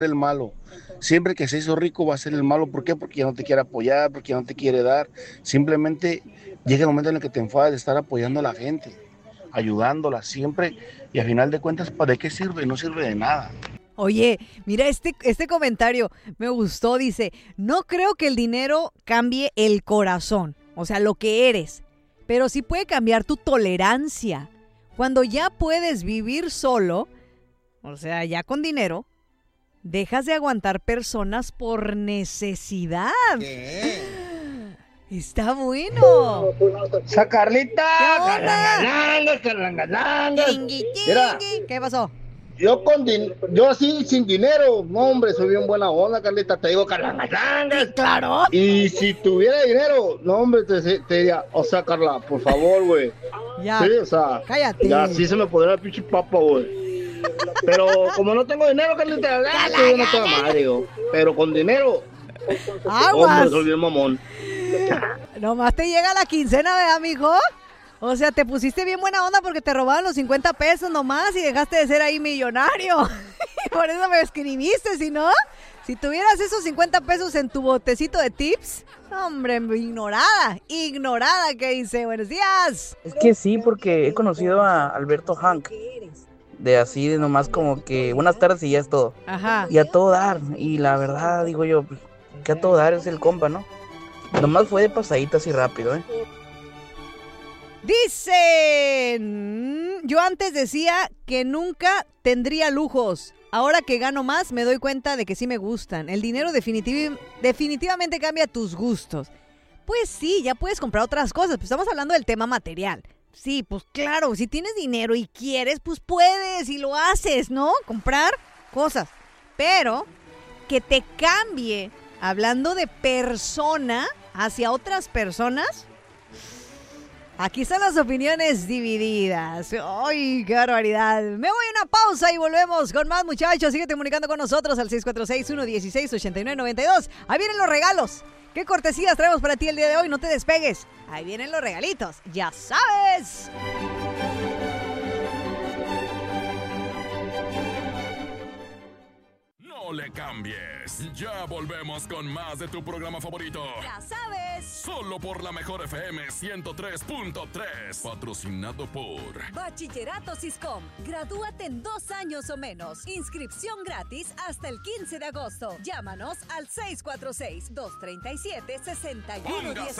el malo. Siempre que se hizo rico va a ser el malo. ¿Por qué? Porque ya no te quiere apoyar, porque ya no te quiere dar. Simplemente llega el momento en el que te enfadas de estar apoyando a la gente, ayudándola siempre, y al final de cuentas, ¿para qué sirve? No sirve de nada. Oye, mira este comentario, me gustó, dice, no creo que el dinero cambie el corazón, o sea, lo que eres, pero sí puede cambiar tu tolerancia. Cuando ya puedes vivir solo, o sea, ya con dinero, dejas de aguantar personas por necesidad. ¿Qué? Está bueno. Esa Carlita, ¿Qué onda? carlangalanga. Tingui, Mira, tingui. ¿Qué pasó? yo así sin dinero, no hombre, soy bien buena onda, Carlita, te digo carlangalanga. Claro. Y si tuviera dinero, no hombre, te diría, o sea, Carla, por favor, güey. Ya, Sí, o sea, cállate. ya sí se me podría el pinche papa, güey. Pero como no tengo dinero, Carlita, yo no tengo madre, digo. Pero con dinero, hombre, Aguas. soy bien mamón. Nomás te llega la quincena, ¿verdad, mijo? O sea, te pusiste bien buena onda porque te robaban los 50 pesos nomás y dejaste de ser ahí millonario. Y por eso me escribiste, si no, si tuvieras esos 50 pesos en tu botecito de tips, hombre, ignorada que dice, buenos días. Es que sí, porque he conocido a Alberto Hank, de así, de nomás como que buenas tardes y ya es todo. Ajá. Y a todo dar, y la verdad, digo yo, pues, que a todo dar es el compa, ¿no? Nomás fue de pasadita así rápido, ¿eh? Dicen, yo antes decía que nunca tendría lujos. Ahora que gano más me doy cuenta de que sí me gustan. El dinero definitivamente cambia tus gustos. Pues sí, ya puedes comprar otras cosas. Pues estamos hablando del tema material. Sí, pues claro, si tienes dinero y quieres, pues puedes y lo haces, ¿no? Comprar cosas. Pero que te cambie, hablando de persona hacia otras personas, aquí están las opiniones divididas. ¡Ay, qué barbaridad! Me voy a una pausa y volvemos con más, muchachos. Síguete comunicando con nosotros al 646-116-8992. Ahí vienen los regalos. ¿Qué cortesías traemos para ti el día de hoy? No te despegues. Ahí vienen los regalitos. ¡Ya sabes! No le cambies. Ya volvemos con más de tu programa favorito. ¡Ya sabes! Solo por la Mejor FM 103.3. Patrocinado por Bachillerato Siscom. Gradúate en 2 años o menos. Inscripción gratis hasta el 15 de agosto. Llámanos al 646-237-6119.